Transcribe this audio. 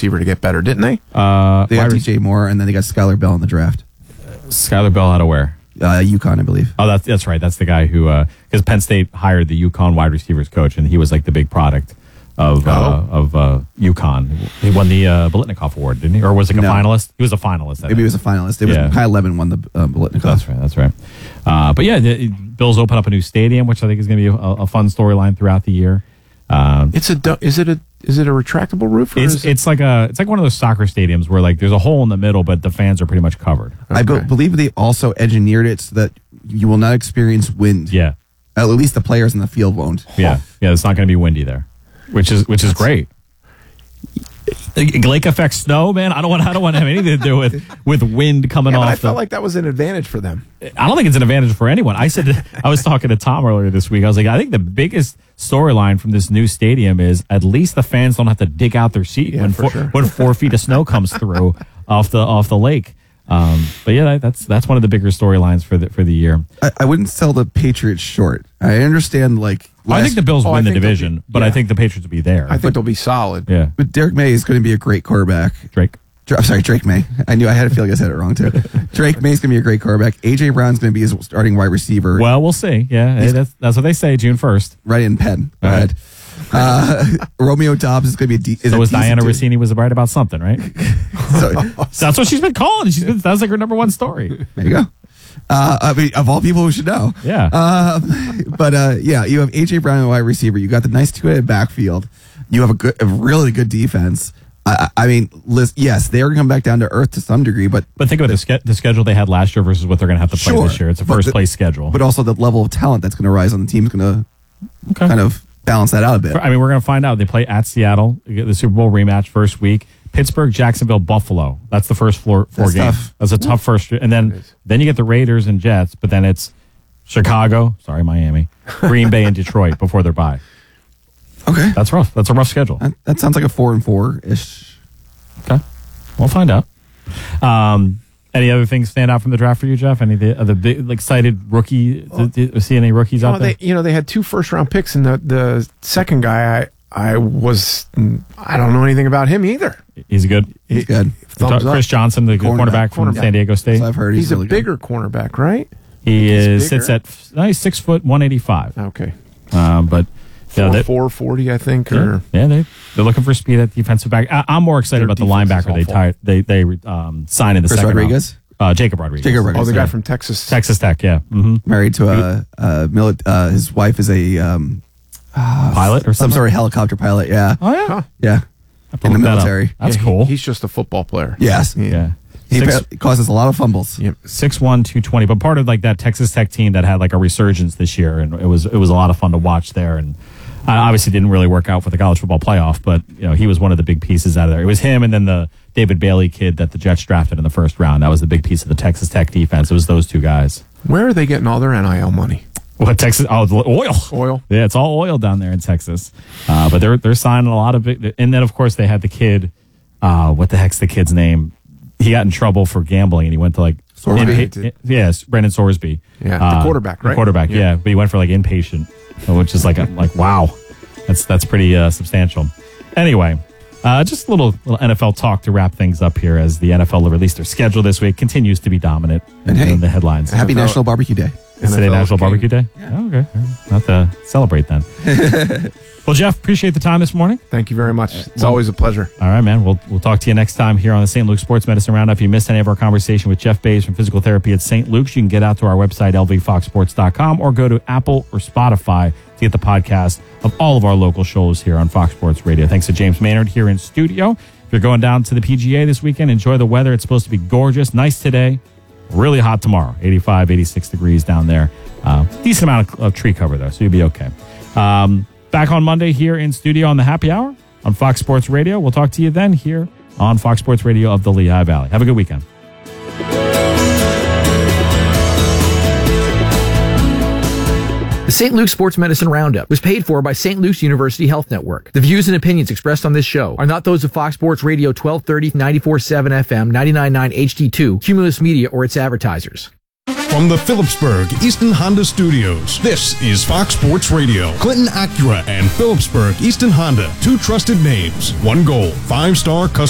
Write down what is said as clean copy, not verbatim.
receiver to get better, didn't they? They got DJ Moore, and then they got Skylar Bell in the draft. Skylar Bell out of where? UConn, I believe. Oh, that's right. That's the guy who, because Penn State hired the UConn wide receivers coach, and he was like the big product of UConn. He won the Biletnikoff Award, didn't he? Or was he a finalist? He was a finalist. Maybe he was a finalist. It was Kyle Levin won the Biletnikoff. That's right. But yeah, Bills open up a new stadium, which I think is going to be a fun storyline throughout the year. Is it a retractable roof? It's like one of those soccer stadiums where like there's a hole in the middle, but the fans are pretty much covered. Okay. I believe they also engineered it so that you will not experience wind. Yeah, at least the players in the field won't. Yeah, it's not going to be windy there, which is great. Lake effect snow, man. I don't want to have anything to do with wind coming off. I felt like that was an advantage for them. I don't think it's an advantage for anyone. I was talking to Tom earlier this week. I was like, I think the biggest storyline from this new stadium is at least the fans don't have to dig out their seat when 4 feet of snow comes through off the lake. But yeah, that's one of the bigger storylines for the year. I wouldn't sell the Patriots short. I understand I think the Bills win the division, but I think the Patriots will be there. I think they'll be solid. Yeah. But Derek May is going to be a great quarterback. I'm sorry, Drake May. I had a feeling I said it wrong too. Drake May is going to be a great quarterback. AJ Brown's going to be his starting wide receiver. Well, we'll see. Yeah, that's what they say. June 1st. Right in Penn. Go ahead. Romeo Dobbs is going to be so was Diana Rossini was right about something, right? So that's what she's been calling. That's like her number one story. There you go. I mean, of all people who should know. Yeah. But you have AJ Brown, wide receiver. You got the nice two-headed backfield. You have a really good defense. I mean, yes, they are going to come back down to earth to some degree, but think about the schedule they had last year versus what they're going to have to play this year. It's a first place schedule, but also the level of talent that's going to rise on the team is going to kind of balance that out a bit. I mean, we're going to find out. They play at Seattle, the Super Bowl rematch first week. Pittsburgh, Jacksonville, Buffalo. That's the first four games. Tough. That's a tough first. And then you get the Raiders and Jets, but then it's Chicago, Miami, Green Bay, and Detroit before their bye. Okay. That's rough. That's a rough schedule. That sounds like a 4-4-ish. Okay. We'll find out. Any other things stand out from the draft for you, Jeff? Any of the big, excited rookie? See any rookies out there? They had 2 first-round picks, and the second guy, I don't know anything about him either. He's good. He's good. Chris Johnson, the cornerback from San Diego State. So I've heard he's really a bigger cornerback, right? He's 6 foot 185. Okay. But 440, I think. They're looking for speed at defensive back. I'm more excited about the linebacker they signed in the second Rodriguez? round. Jacob Rodriguez. Oh, the guy from Texas Tech. Yeah. Mm-hmm. Married to his wife is a pilot or some sort of helicopter pilot. Yeah. Oh yeah. Huh. Yeah. In the military. That's cool. He's just a football player. Yes. Yeah. He causes a lot of fumbles. Yep. 6'1", 220, but part of like that Texas Tech team that had like a resurgence this year, and it was a lot of fun to watch there. And obviously didn't really work out for the college football playoff, but he was one of the big pieces out of there. It was him and then the David Bailey kid that the Jets drafted in the first round. That was the big piece of the Texas Tech defense. It was those two guys. Where are they getting all their NIL money? What, Texas? Oh, oil. Yeah, it's all oil down there in Texas. But they're signing a lot of it. And then of course they had the kid. What the heck's the kid's name? He got in trouble for gambling, and he went to like Sorsby. Yes, Brendan Sorsby. Yeah, the quarterback, right? The quarterback, yeah. But he went for like inpatient, which is like wow, that's pretty substantial. Anyway, just a little NFL talk to wrap things up here as the NFL released their schedule this week. Continues to be dominant in the headlines. Happy National Barbecue Day. Is today National Barbecue Day? Yeah. Oh, okay. Not to celebrate then. Well, Jeff, appreciate the time this morning. Thank you very much. It's always a pleasure. All right, man. We'll talk to you next time here on the St. Luke Sports Medicine Roundup. If you missed any of our conversation with Jeff Bays from Physical Therapy at St. Luke's, you can get out to our website, lvfoxsports.com, or go to Apple or Spotify to get the podcast of all of our local shows here on Fox Sports Radio. Thanks to James Maynard here in studio. If you're going down to the PGA this weekend, enjoy the weather. It's supposed to be gorgeous, nice today, really hot tomorrow, 85, 86 degrees down there. Decent amount of tree cover, though, so you'll be okay. Back on Monday here in studio on the Happy Hour on Fox Sports Radio. We'll talk to you then here on Fox Sports Radio of the Lehigh Valley. Have a good weekend. The St. Luke Sports Medicine Roundup was paid for by St. Luke's University Health Network. The views and opinions expressed on this show are not those of Fox Sports Radio 1230, 94.7 FM, 99.9 HD2, Cumulus Media, or its advertisers. From the Phillipsburg Easton Honda Studios, this is Fox Sports Radio. Clinton Acura and Phillipsburg Easton Honda, 2 trusted names, 1 goal, 5-star customer